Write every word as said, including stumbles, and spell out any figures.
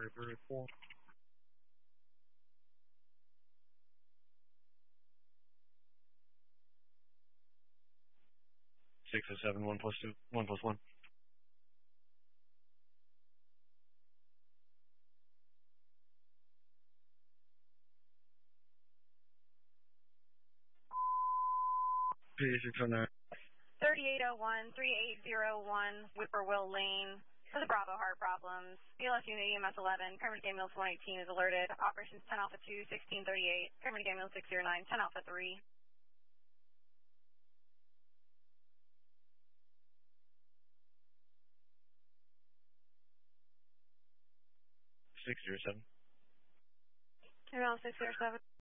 River report. Six oh seven, one plus two, one plus one. P six oh nine. thirty-eight oh one, thirty-eight oh one, Whippoorwill Lane, for the Bravo Heart Problems. B L S Unit E M S eleven, Paramedic Ambulance one eighteen is alerted. Operations ten Alpha two, sixteen thirty-eight, Paramedic Ambulance six oh nine, ten Alpha three. six oh seven. Ambulance six oh seven.